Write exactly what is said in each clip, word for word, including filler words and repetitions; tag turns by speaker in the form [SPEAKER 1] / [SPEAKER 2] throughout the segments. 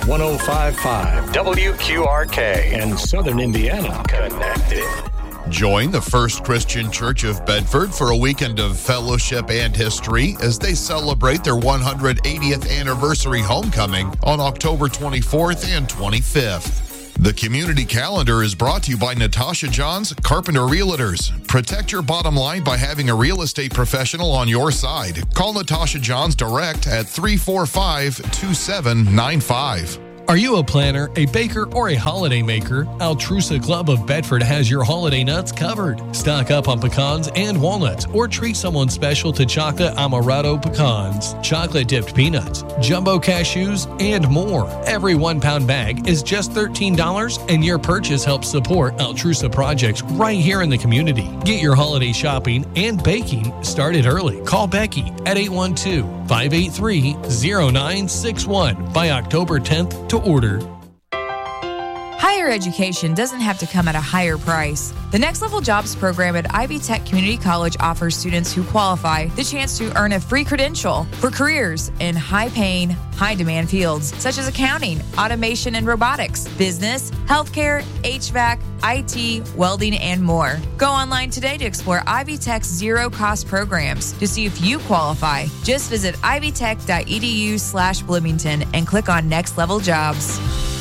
[SPEAKER 1] one oh five point five W Q R K and Southern Indiana connected.
[SPEAKER 2] Join the First Christian Church of Bedford for a weekend of fellowship and history as they celebrate their one hundred eightieth anniversary homecoming on October twenty-fourth and twenty-fifth. The community calendar is brought to you by Natasha Johns Carpenter Realtors. Protect your bottom line by having a real estate professional on your side. Call Natasha Johns direct at three four five, two seven nine five.
[SPEAKER 3] Are you a planner, a baker, or a holiday maker? Altrusa Club of Bedford has your holiday nuts covered. Stock up on pecans and walnuts, or treat someone special to chocolate amaretto pecans, chocolate-dipped peanuts, jumbo cashews, and more. Every one-pound bag is just thirteen dollars, and your purchase helps support Altrusa projects right here in the community. Get your holiday shopping and baking started early. Call Becky at eight one two, five eight three, zero nine six one by October tenth to order.
[SPEAKER 4] Higher education doesn't have to come at a higher price. The Next Level Jobs program at Ivy Tech Community College offers students who qualify the chance to earn a free credential for careers in high-paying, high-demand fields such as accounting, automation and robotics, business, healthcare, H V A C, I T, welding, and more. Go online today to explore Ivy Tech's zero-cost programs to see if you qualify. Just visit ivytech.edu slash Bloomington and click on Next Level Jobs.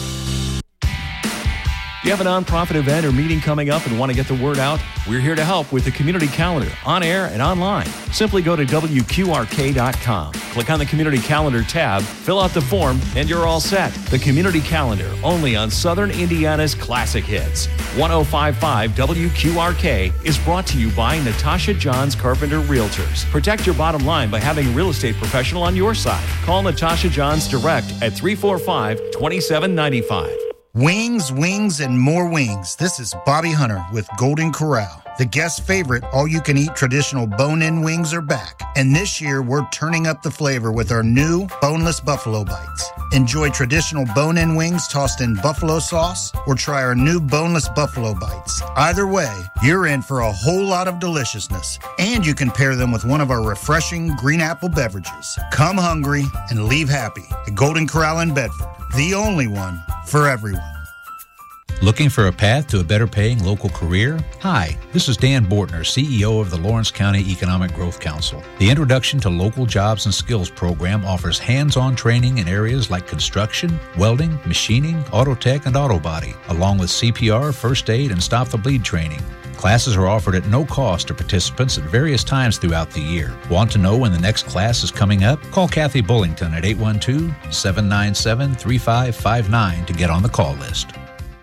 [SPEAKER 5] Do you have a nonprofit event or meeting coming up and want to get the word out? We're here to help with the community calendar, on air and online. Simply go to W Q R K dot com. Click on the community calendar tab, fill out the form, and you're all set. The community calendar, only on Southern Indiana's classic hits. one oh five point five W Q R K is brought to you by Natasha Johns Carpenter Realtors. Protect your bottom line by having a real estate professional on your side. Call Natasha Johns direct at three four five, two seven nine five.
[SPEAKER 6] Wings, wings, and more wings. This is Bobby Hunter with Golden Corral. The guest favorite, all-you-can-eat traditional bone-in wings are back. And this year, we're turning up the flavor with our new boneless buffalo bites. Enjoy traditional bone-in wings tossed in buffalo sauce, or try our new boneless buffalo bites. Either way, you're in for a whole lot of deliciousness. And you can pair them with one of our refreshing green apple beverages. Come hungry and leave happy at Golden Corral in Bedford. The only one for everyone.
[SPEAKER 7] Looking for a path to a better paying local career? Hi, this is Dan Bortner, C E O of the Lawrence County Economic Growth Council. The Introduction to Local Jobs and Skills program offers hands-on training in areas like construction, welding, machining, auto tech, and auto body, along with C P R, first aid, and stop the bleed training. Classes are offered at no cost to participants at various times throughout the year. Want to know when the next class is coming up? Call Kathy Bullington at eight one two, seven nine seven, three five five nine to get on the call list.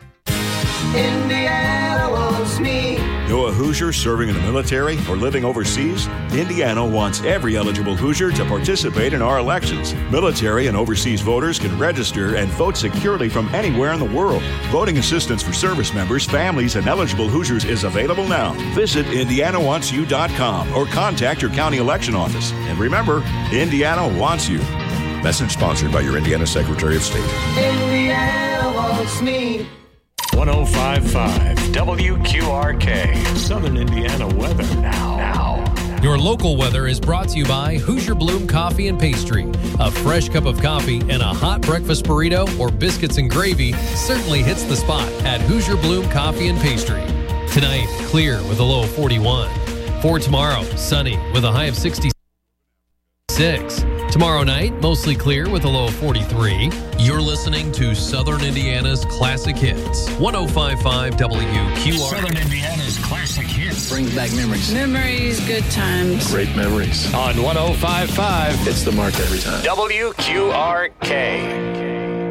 [SPEAKER 8] Indiana wants me.
[SPEAKER 9] Know a Hoosier serving in the military or living overseas? Indiana wants every eligible Hoosier to participate in our elections. Military and overseas voters can register and vote securely from anywhere in the world. Voting assistance for service members, families, and eligible Hoosiers is available now. Visit indiana wants you dot com or contact your county election office. And remember, Indiana wants you. Message sponsored by your Indiana Secretary of State.
[SPEAKER 8] Indiana wants me.
[SPEAKER 1] one oh five point five W Q R K. Southern Indiana weather now. Now.
[SPEAKER 3] Your local weather is brought to you by Hoosier Bloom Coffee and Pastry. A fresh cup of coffee and a hot breakfast burrito or biscuits and gravy certainly hits the spot at Hoosier Bloom Coffee and Pastry. Tonight, clear with a low of forty-one. For tomorrow, sunny with a high of sixty-six. Tomorrow night, mostly clear with a low of forty-three. You're listening to Southern Indiana's Classic Hits. one oh five point five W Q R.
[SPEAKER 1] Southern Indiana's Classic Hits.
[SPEAKER 10] Brings back memories.
[SPEAKER 11] Memories, good times.
[SPEAKER 10] Great memories.
[SPEAKER 1] On one oh five point five.
[SPEAKER 10] It's the mark every time.
[SPEAKER 1] W Q R K.